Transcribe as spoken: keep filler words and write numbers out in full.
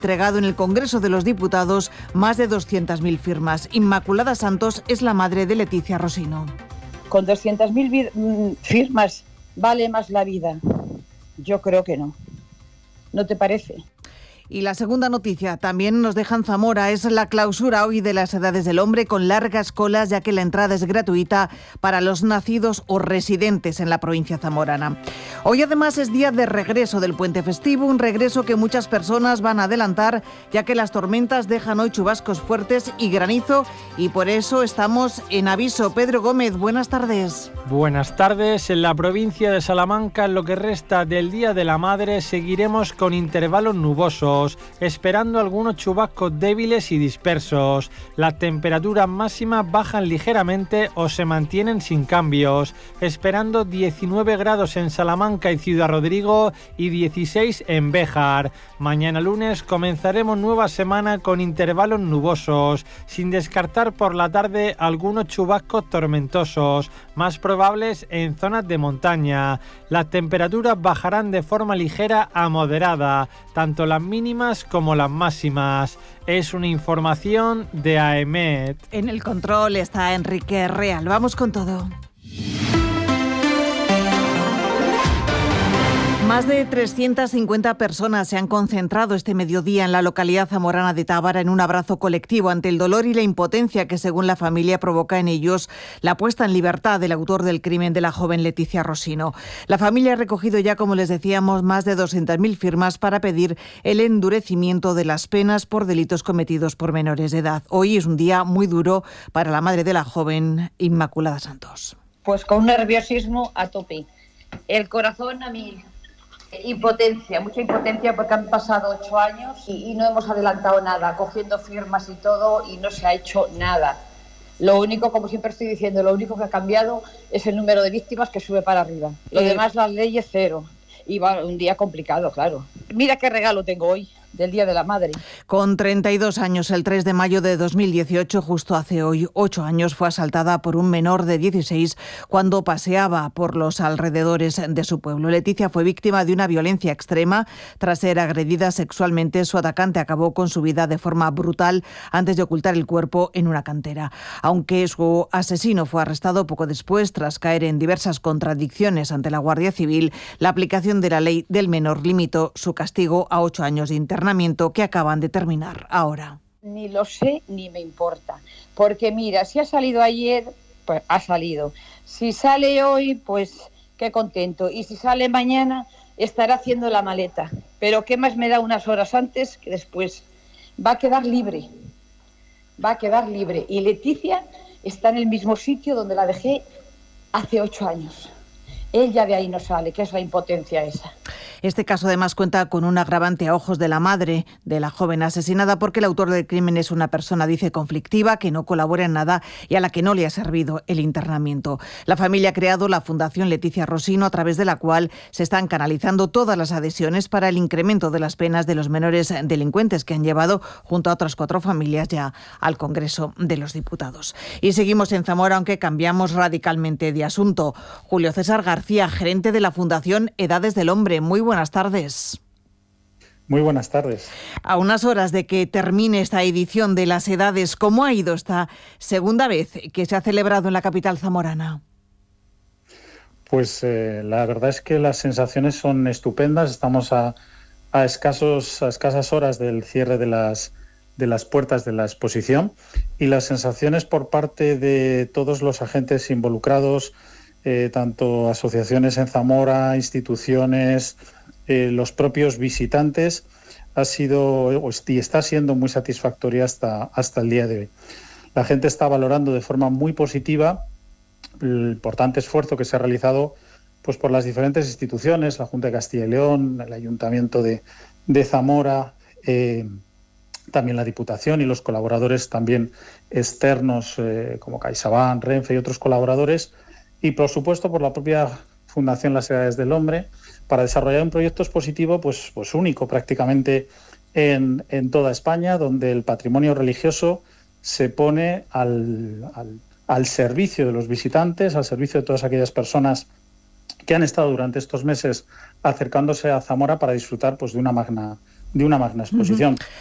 entregado en el Congreso de los Diputados más de doscientas mil firmas. Inmaculada Santos es la madre de Leticia Rosino. ¿Con doscientas mil firmas vale más la vida? Yo creo que no. ¿No te parece? Y la segunda noticia también nos deja en Zamora, es la clausura hoy de las edades del hombre con largas colas, ya que la entrada es gratuita para los nacidos o residentes en la provincia zamorana. Hoy además es día de regreso del puente festivo, un regreso que muchas personas van a adelantar, ya que las tormentas dejan hoy chubascos fuertes y granizo, y por eso estamos en aviso. Pedro Gómez, buenas tardes. Buenas tardes. En la provincia de Salamanca, en lo que resta del Día de la Madre, seguiremos con intervalos nubosos, esperando algunos chubascos débiles y dispersos. Las temperaturas máximas bajan ligeramente o se mantienen sin cambios, esperando diecinueve grados en Salamanca y Ciudad Rodrigo y dieciséis en Béjar. Mañana lunes comenzaremos nueva semana con intervalos nubosos, sin descartar por la tarde algunos chubascos tormentosos, más probables en zonas de montaña. Las temperaturas bajarán de forma ligera a moderada, tanto las mínimas como las máximas. Es una información de AEMET. En el control está Enrique Real. Vamos con todo. Más de trescientas cincuenta personas se han concentrado este mediodía en la localidad zamorana de Tábara en un abrazo colectivo ante el dolor y la impotencia que, según la familia, provoca en ellos la puesta en libertad del autor del crimen de la joven Leticia Rosino. La familia ha recogido ya, como les decíamos, más de doscientas mil firmas para pedir el endurecimiento de las penas por delitos cometidos por menores de edad. Hoy es un día muy duro para la madre de la joven, Inmaculada Santos. Pues con un nerviosismo a tope, el corazón a mil. Impotencia, mucha impotencia porque han pasado ocho años y, y no hemos adelantado nada, cogiendo firmas y todo, y no se ha hecho nada. Lo único, como siempre estoy diciendo, lo único que ha cambiado es el número de víctimas, que sube para arriba. Lo eh... demás, las leyes, cero. Y va un día complicado, claro. Mira qué regalo tengo hoy, del Día de la Madre. Con treinta y dos años, el tres de mayo de dos mil dieciocho, justo hace hoy ocho años, fue asaltada por un menor de dieciséis cuando paseaba por los alrededores de su pueblo. Leticia fue víctima de una violencia extrema. Tras ser agredida sexualmente, su atacante acabó con su vida de forma brutal antes de ocultar el cuerpo en una cantera. Aunque su asesino fue arrestado poco después, tras caer en diversas contradicciones ante la Guardia Civil, la aplicación de la ley del menor limitó su castigo a ocho años de internamiento que acaban de terminar ahora. Ni lo sé ni me importa, porque mira, si ha salido ayer, pues ha salido. Si sale hoy, pues qué contento. Y si sale mañana, estará haciendo la maleta. Pero qué más me da unas horas antes que después. Va a quedar libre, va a quedar libre. Y Leticia está en el mismo sitio donde la dejé hace ocho años. Ella de ahí no sale, que es la impotencia esa. Este caso además cuenta con un agravante a ojos de la madre de la joven asesinada, porque el autor del crimen es una persona, dice, conflictiva, que no colabora en nada y a la que no le ha servido el internamiento. La familia ha creado la Fundación Leticia Rosino, a través de la cual se están canalizando todas las adhesiones para el incremento de las penas de los menores delincuentes, que han llevado, junto a otras cuatro familias, ya al Congreso de los Diputados. Y seguimos en Zamora, aunque cambiamos radicalmente de asunto. Julio César García, gerente de la Fundación Edades del Hombre. Muy buenas tardes. Muy buenas tardes. A unas horas de que termine esta edición de las Edades, ¿cómo ha ido esta segunda vez que se ha celebrado en la capital zamorana? Pues eh, la verdad es que las sensaciones son estupendas. Estamos a, a, escasos, a escasas horas del cierre de las, de las puertas de la exposición, y las sensaciones por parte de todos los agentes involucrados, Eh, tanto asociaciones en Zamora, instituciones, eh, los propios visitantes, ha sido y está siendo muy satisfactoria hasta, hasta el día de hoy. La gente está valorando de forma muy positiva el importante esfuerzo que se ha realizado, pues, por las diferentes instituciones, la Junta de Castilla y León, el Ayuntamiento de, de Zamora, eh, también la Diputación y los colaboradores también externos, eh, como CaixaBank, Renfe y otros colaboradores, y por supuesto por la propia Fundación Las Edades del Hombre, para desarrollar un proyecto expositivo pues, pues único prácticamente en, en toda España, donde el patrimonio religioso se pone al, al, al servicio de los visitantes, al servicio de todas aquellas personas que han estado durante estos meses acercándose a Zamora para disfrutar pues, de una magna de una magna exposición. Uh-huh.